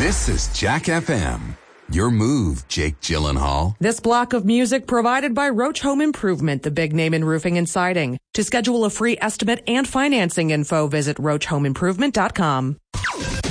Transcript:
This is Jack FM. Your move, Jake Gyllenhaal. This block of music provided by Roach Home Improvement, the big name in roofing and siding. To schedule a free estimate and financing info, visit roachhomeimprovement.com.